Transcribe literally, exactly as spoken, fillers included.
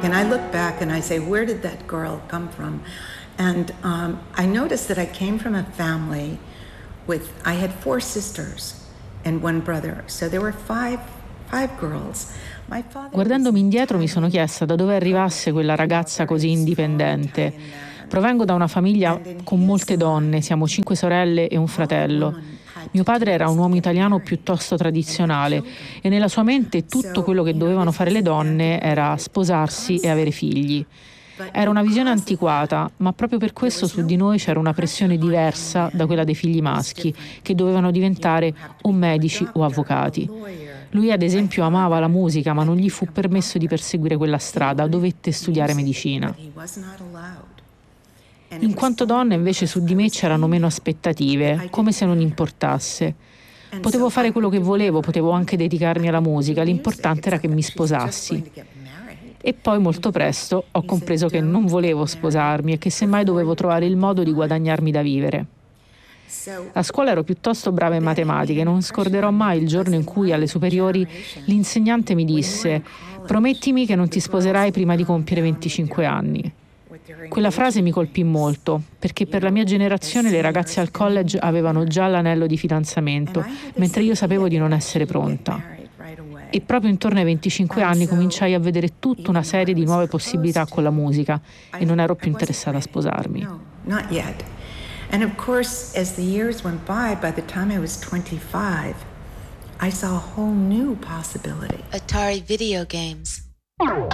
And I look back and I say, where did that girl come from? And um, I noticed that I came from a family with, I had four sisters and one brother. So there were five, five girls. My father Guardandomi indietro mi sono chiesta da dove arrivasse quella ragazza così indipendente. Provengo da una famiglia con molte donne, siamo cinque sorelle e un fratello. Mio padre era un uomo italiano piuttosto tradizionale e nella sua mente tutto quello che dovevano fare le donne era sposarsi e avere figli. Era una visione antiquata, ma proprio per questo su di noi c'era una pressione diversa da quella dei figli maschi, che dovevano diventare o medici o avvocati. Lui, ad esempio, amava la musica, ma non gli fu permesso di perseguire quella strada, dovette studiare medicina. In quanto donna, invece, su di me c'erano meno aspettative, come se non importasse. Potevo fare quello che volevo, potevo anche dedicarmi alla musica, l'importante era che mi sposassi. E poi molto presto ho compreso che non volevo sposarmi e che semmai dovevo trovare il modo di guadagnarmi da vivere. A scuola ero piuttosto brava in matematica e non scorderò mai il giorno in cui alle superiori l'insegnante mi disse: «Promettimi che non ti sposerai prima di compiere venticinque anni». Quella frase mi colpì molto, perché per la mia generazione le ragazze al college avevano già l'anello di fidanzamento, mentre io sapevo di non essere pronta. E proprio intorno ai venticinque anni cominciai a vedere tutta una serie di nuove possibilità con la musica e non ero più interessata a sposarmi. Not yet. And of course, as the years went by, by the time I was twenty-five, I saw a whole new possibility. Atari video games.